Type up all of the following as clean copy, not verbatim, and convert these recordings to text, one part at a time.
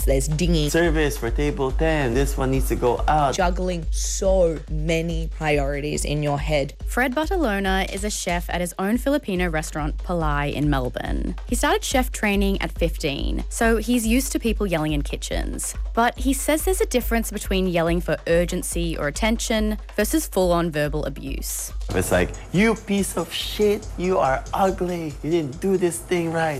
plates, there's dinghy. Service for table 10, this one needs to go out. Juggling so many priorities in your head. Fred Bartolona is a chef at his own Filipino restaurant, Palay, in Melbourne. He started chef training at 15, so he's used to people yelling in kitchens. But he says there's a difference between yelling for urgency or attention versus full-on verbal abuse. It's like, you piece of shit, you are ugly, you didn't do this thing right.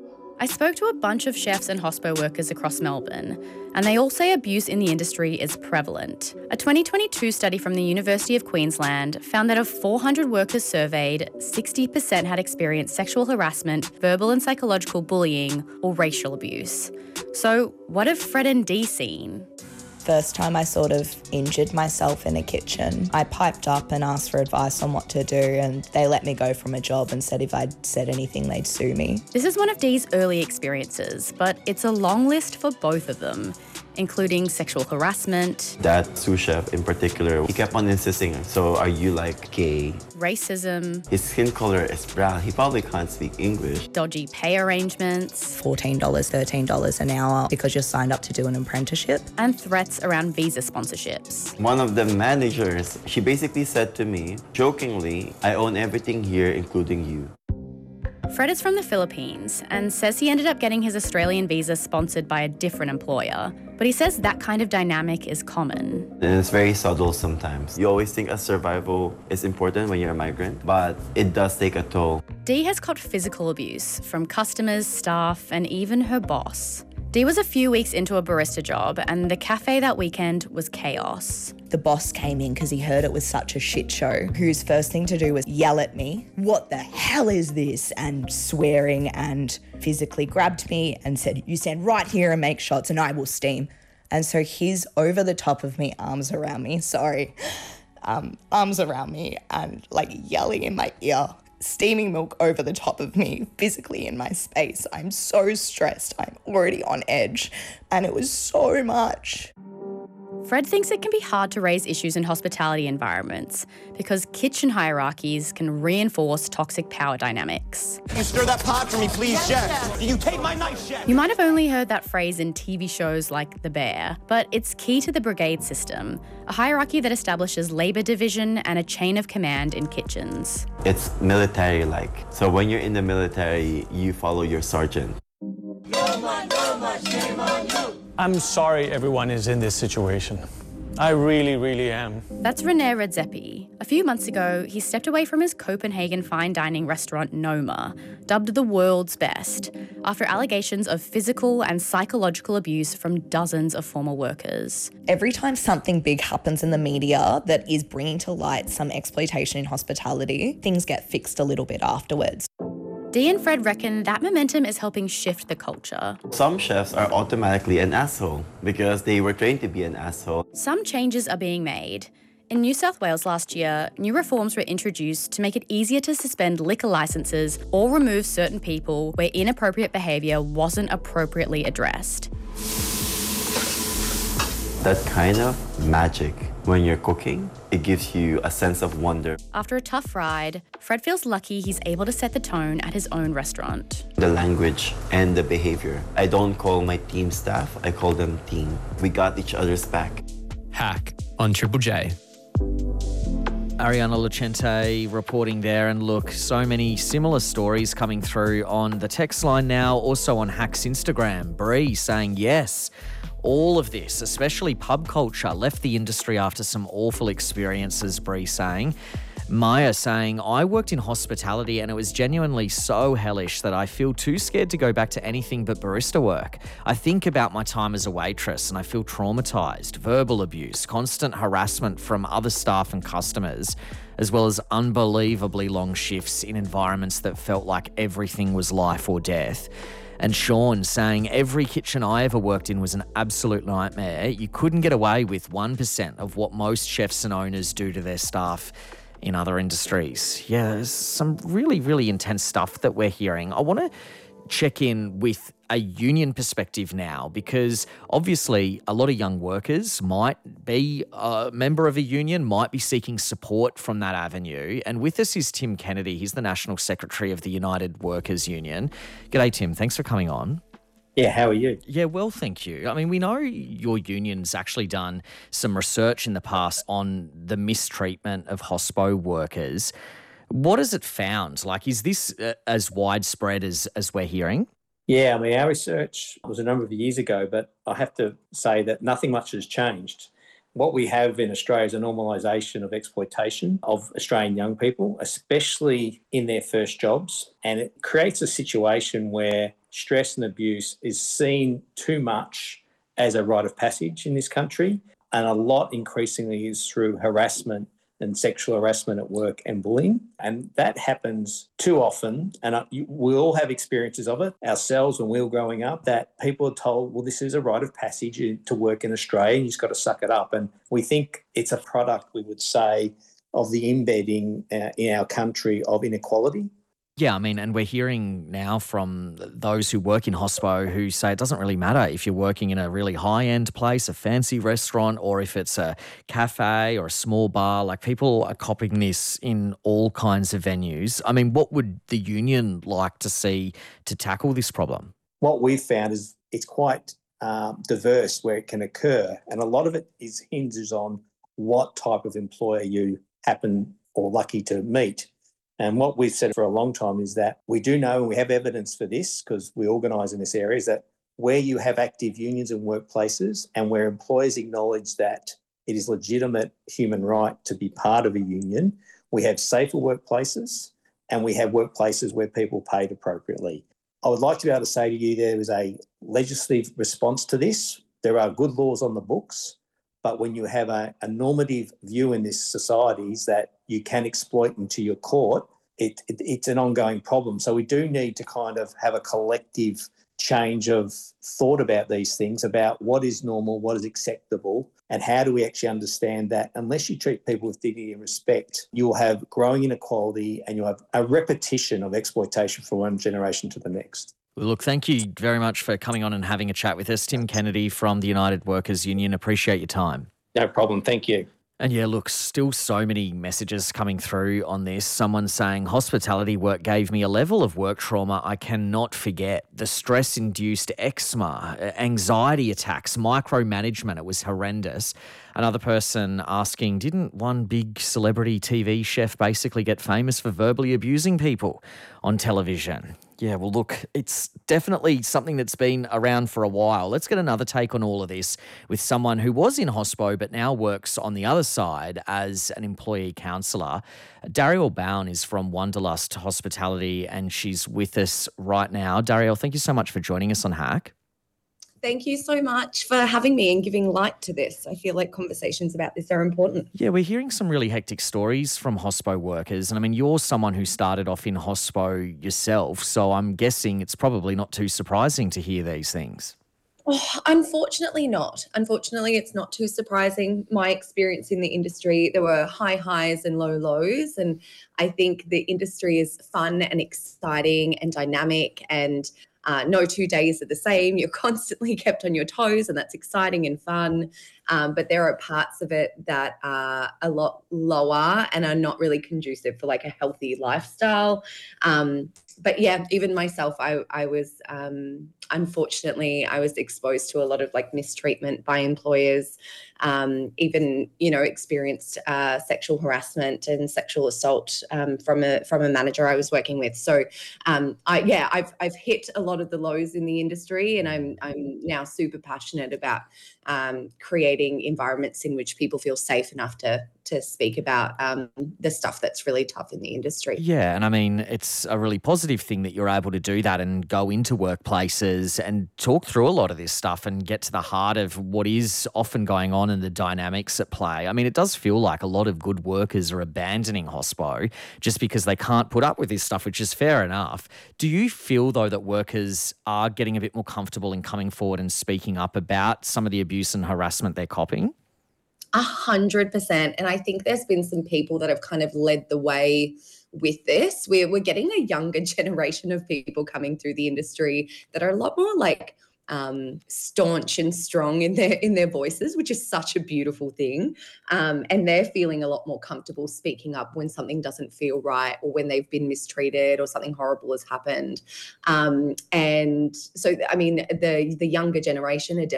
I spoke to a bunch of chefs and hospo workers across Melbourne, and they all say abuse in the industry is prevalent. A 2022 study from the University of Queensland found that of 400 workers surveyed, 60% had experienced sexual harassment, verbal and psychological bullying, or racial abuse. So what have Fred and Dee seen? First time I sort of injured myself in a kitchen, I piped up and asked for advice on what to do, and they let me go from a job and said if I'd said anything, they'd sue me. This is one of Dee's early experiences, but it's a long list for both of them, including sexual harassment. That sous chef in particular, he kept on insisting, so are you like gay? Racism. His skin color is brown, he probably can't speak English. Dodgy pay arrangements. $14, $13 an hour because you're signed up to do an apprenticeship. And threats around visa sponsorships. One of the managers, she basically said to me, jokingly, I own everything here, including you. Fred is from the Philippines and says he ended up getting his Australian visa sponsored by a different employer. But he says that kind of dynamic is common. And it's very subtle sometimes. You always think survival is important when you're a migrant, but it does take a toll. Dee has caught physical abuse from customers, staff, and even her boss. Dee was a few weeks into a barista job, and the cafe that weekend was chaos. The boss came in because he heard it was such a shit show, whose first thing to do was yell at me, "What the hell is this?" and swearing, and physically grabbed me and said, "You stand right here and make shots and I will steam." And so he's over the top of me, arms around me and like yelling in my ear, steaming milk over the top of me, physically in my space. I'm so stressed. I'm already on edge. And it was so much. Fred thinks it can be hard to raise issues in hospitality environments because kitchen hierarchies can reinforce toxic power dynamics. Can you stir that pot for me, please, chef? You take my knife, chef! You might have only heard that phrase in TV shows like The Bear, but it's key to the brigade system, a hierarchy that establishes labour division and a chain of command in kitchens. It's military-like. So when you're in the military, you follow your sergeant. Shame on you. I'm sorry everyone is in this situation. I really, really am. That's René Redzepi. A few months ago, he stepped away from his Copenhagen fine dining restaurant Noma, dubbed the world's best, after allegations of physical and psychological abuse from dozens of former workers. Every time something big happens in the media that is bringing to light some exploitation in hospitality, things get fixed a little bit afterwards. Dee and Fred reckon that momentum is helping shift the culture. Some chefs are automatically an asshole because they were trained to be an asshole. Some changes are being made. In New South Wales last year, new reforms were introduced to make it easier to suspend liquor licences or remove certain people where inappropriate behaviour wasn't appropriately addressed. That kind of magic, when you're cooking, it gives you a sense of wonder. After a tough ride, Fred feels lucky he's able to set the tone at his own restaurant. The language and the behavior. I don't call my team staff, I call them team. We got each other's back. Hack on Triple J. Ariana Lucente reporting there, and look, so many similar stories coming through on the text line now, also on Hack's Instagram. Bree saying yes. All of this, especially pub culture, left the industry after some awful experiences, Bree saying. Maya saying, I worked in hospitality and it was genuinely so hellish that I feel too scared to go back to anything but barista work. I think about my time as a waitress and I feel traumatised. Verbal abuse, constant harassment from other staff and customers, as well as unbelievably long shifts in environments that felt like everything was life or death. And Sean saying, every kitchen I ever worked in was an absolute nightmare. You couldn't get away with 1% of what most chefs and owners do to their staff in other industries. Yeah, there's some really, really intense stuff that we're hearing. I want to check in with a union perspective now, because obviously a lot of young workers might be a member of a union, might be seeking support from that avenue. And with us is Tim Kennedy. He's the National Secretary of the United Workers Union. G'day, Tim. Thanks for coming on. Yeah, how are you? Yeah, well, thank you. I mean, we know your union's actually done some research in the past on the mistreatment of hospo workers. What has it found? Like, is this as widespread as we're hearing? Yeah, I mean, our research was a number of years ago, but I have to say that nothing much has changed. What we have in Australia is a normalisation of exploitation of Australian young people, especially in their first jobs. And it creates a situation where stress and abuse is seen too much as a rite of passage in this country. And a lot increasingly is through harassment and sexual harassment at work and bullying. And that happens too often. And we all have experiences of it ourselves when we were growing up, that people are told, well, this is a rite of passage to work in Australia and you've just got to suck it up. And we think it's a product, we would say, of the embedding in our country of inequality. Yeah, I mean, and we're hearing now from those who work in hospo who say it doesn't really matter if you're working in a really high-end place, a fancy restaurant, or if it's a cafe or a small bar. Like, people are copying this in all kinds of venues. I mean, what would the union like to see to tackle this problem? What we've found is it's quite diverse where it can occur, and a lot of it hinges on what type of employer you happen or lucky to meet. And what we've said for a long time is that we do know, and we have evidence for this because we organise in this area, is that where you have active unions in workplaces and where employers acknowledge that it is legitimate human right to be part of a union, we have safer workplaces and we have workplaces where people are paid appropriately. I would like to be able to say to you there is a legislative response to this. There are good laws on the books, but when you have a normative view in this society is that you can exploit into your court, it's an ongoing problem. So we do need to kind of have a collective change of thought about these things, about what is normal, what is acceptable, and how do we actually understand that unless you treat people with dignity and respect, you'll have growing inequality and you'll have a repetition of exploitation from one generation to the next. Well, look, thank you very much for coming on and having a chat with us. Tim Kennedy from the United Workers Union. Appreciate your time. No problem. Thank you. And yeah, look, still so many messages coming through on this. Someone saying, hospitality work gave me a level of work trauma I cannot forget. The stress-induced eczema, anxiety attacks, micromanagement, it was horrendous. Another person asking, didn't one big celebrity TV chef basically get famous for verbally abusing people on television? Yeah, well, look, it's definitely something that's been around for a while. Let's get another take on all of this with someone who was in hospo but now works on the other side as an employee counsellor. Dariel Bowen is from Wanderlust Hospitality and she's with us right now. Dariel, thank you so much for joining us on Hack. Thank you so much for having me and giving light to this. I feel like conversations about this are important. Yeah, we're hearing some really hectic stories from hospo workers. And I mean, you're someone who started off in hospo yourself, so I'm guessing it's probably not too surprising to hear these things. Oh, unfortunately not. Unfortunately, it's not too surprising. My experience in the industry, there were high highs and low lows. And I think the industry is fun and exciting and dynamic and no 2 days are the same. You're constantly kept on your toes and that's exciting and fun. But there are parts of it that are a lot lower and are not really conducive for like a healthy lifestyle. But yeah, even myself, I was, unfortunately, I was exposed to a lot of like mistreatment by employers, even, experienced sexual harassment and sexual assault from a manager I was working with. So I've hit a lot of the lows in the industry and I'm now super passionate about creating environments in which people feel safe enough to speak about the stuff that's really tough in the industry. Yeah, and I mean, it's a really positive thing that you're able to do that and go into workplaces and talk through a lot of this stuff and get to the heart of what is often going on and the dynamics at play. I mean, it does feel like a lot of good workers are abandoning hospo just because they can't put up with this stuff, which is fair enough. Do you feel, though, that workers are getting a bit more comfortable in coming forward and speaking up about some of the abuse and harassment they're copying? 100%. And I think there's been some people that have kind of led the way with this. We're getting a younger generation of people coming through the industry that are a lot more like staunch and strong in their voices, which is such a beautiful thing. And they're feeling a lot more comfortable speaking up when something doesn't feel right or when they've been mistreated or something horrible has happened. And so, I mean, the younger generation are